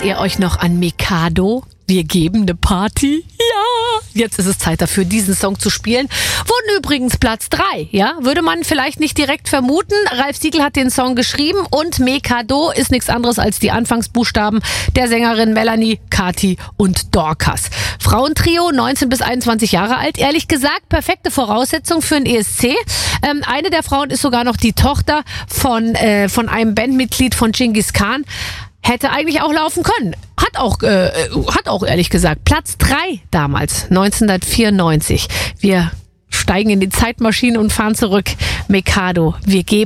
ihr euch noch an Mikado? Wir geben eine Party. Ja, jetzt ist es Zeit dafür, diesen Song zu spielen. Wurden übrigens Platz 3, ja? Würde man vielleicht nicht direkt vermuten. Ralf Siegel hat den Song geschrieben und Mikado ist nichts anderes als die Anfangsbuchstaben der Sängerin Melanie, Kathi und Dorcas. Frauentrio, 19 bis 21 Jahre alt. Ehrlich gesagt, perfekte Voraussetzung für ein ESC. Eine der Frauen ist sogar noch die Tochter von einem Bandmitglied von Genghis Khan. Hätte eigentlich auch laufen können. Hat auch ehrlich gesagt Platz 3 damals, 1994. Wir steigen in die Zeitmaschine und fahren zurück. Mikado, wir geben